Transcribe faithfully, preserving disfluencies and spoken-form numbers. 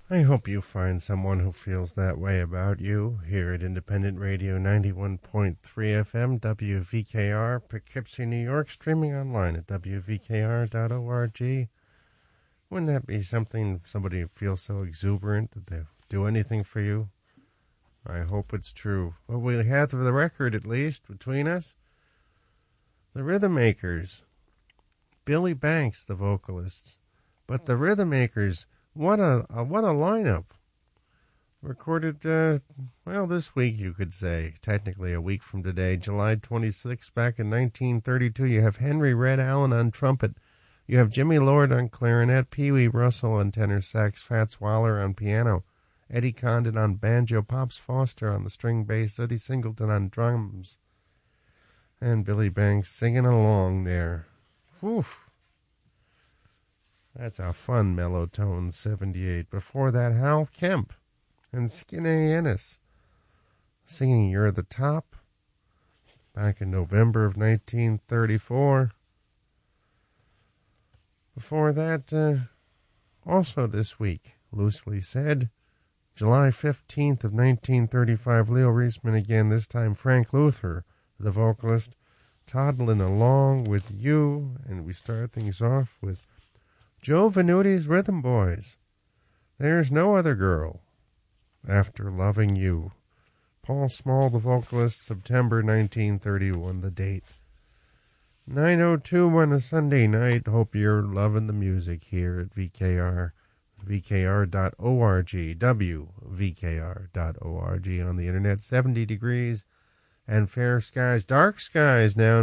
I hope you find someone who feels that way about you here at Independent Radio ninety-one point three F M, W V K R, Poughkeepsie, New York, streaming online at W V K R dot org. Wouldn't that be something, somebody feels so exuberant that they'll do anything for you? I hope it's true. Well, we have the record, at least, between us. The Rhythmakers. Billy Banks, the vocalists. But the Rhythmakers... What a, a what a lineup. Recorded, uh, well, this week, you could say. Technically a week from today, July twenty-sixth, back in nineteen thirty-two. You have Henry Red Allen on trumpet. You have Jimmy Lord on clarinet, Pee Wee Russell on tenor sax, Fats Waller on piano, Eddie Condon on banjo, Pops Foster on the string bass, Eddie Singleton on drums, and Billy Banks singing along there. Whew. That's a fun mellow tone, seventy-eight. Before that, Hal Kemp and Skinny Ennis singing You're the Top back in November of nineteen thirty-four. Before that, uh, also this week, loosely said, July fifteenth of nineteen thirty-five, Leo Reisman again, this time Frank Luther, the vocalist, toddling along with you, and we start things off with Joe Venuti's Rhythm Boys. There's No Other Girl After Loving You. Paul Small, the vocalist, September nineteen thirty-one, the date. nine oh two on a Sunday night. Hope you're loving the music here at V K R, V K R dot org, W V K R dot org on the internet. seventy degrees and fair skies, dark skies now.